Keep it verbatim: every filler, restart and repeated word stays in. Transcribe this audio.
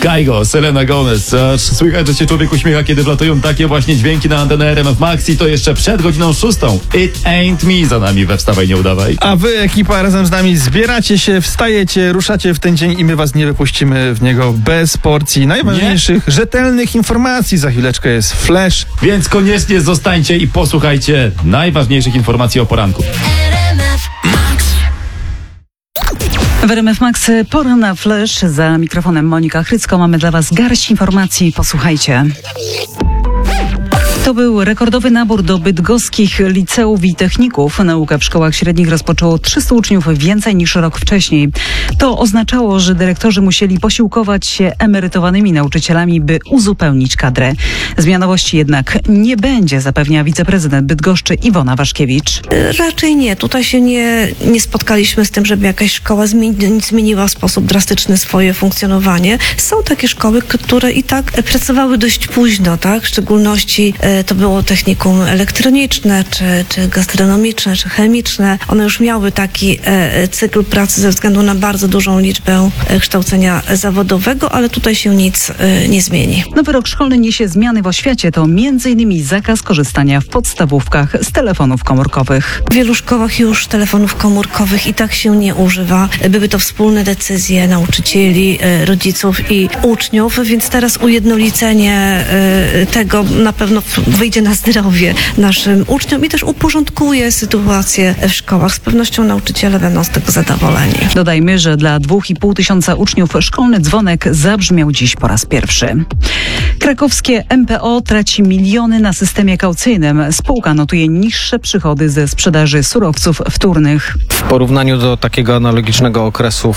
Kaigo, Selena Gomez. Aż słychać, że się człowiek uśmiecha, kiedy wlatują takie właśnie dźwięki na antenę R M F Max i to jeszcze przed godziną szóstą. It ain't me za nami we Wstawaj, nie udawaj. A wy, ekipa, razem z nami zbieracie się, wstajecie, ruszacie w ten dzień i my was nie wypuścimy w niego bez porcji najważniejszych, nie? rzetelnych informacji. Za chwileczkę jest flash. Więc koniecznie zostańcie i posłuchajcie najważniejszych informacji o poranku. W R M F Max pora na flash. Za mikrofonem Monika Chrycko. Mamy dla was garść informacji. Posłuchajcie. To był rekordowy nabór do bydgoskich liceów i techników. Naukę w szkołach średnich rozpoczęło trzystu uczniów więcej niż rok wcześniej. To oznaczało, że dyrektorzy musieli posiłkować się emerytowanymi nauczycielami, by uzupełnić kadrę. Zmianowości jednak nie będzie, zapewnia wiceprezydent Bydgoszczy Iwona Waszkiewicz. Raczej nie. Tutaj się nie, nie spotkaliśmy z tym, żeby jakaś szkoła zmieni, zmieniła w sposób drastyczny swoje funkcjonowanie. Są takie szkoły, które i tak pracowały dość późno, tak? W szczególności e, to było technikum elektroniczne, czy, czy gastronomiczne, czy chemiczne. One już miały taki e, cykl pracy ze względu na bardzo dużą liczbę e, kształcenia zawodowego, ale tutaj się nic e, nie zmieni. Nowy rok szkolny niesie zmiany w oświacie. To między innymi zakaz korzystania w podstawówkach z telefonów komórkowych. W wielu szkołach już telefonów komórkowych i tak się nie używa. Były to wspólne decyzje nauczycieli, e, rodziców i uczniów, więc teraz ujednolicenie e, tego na pewno wyjdzie na zdrowie naszym uczniom i też uporządkuje sytuację w szkołach. Z pewnością nauczyciele będą z tego zadowoleni. Dodajmy, że dla dwóch i pół tysiąca uczniów szkolny dzwonek zabrzmiał dziś po raz pierwszy. Krakowskie M P O traci miliony na systemie kaucyjnym. Spółka notuje niższe przychody ze sprzedaży surowców wtórnych. W porównaniu do takiego analogicznego okresu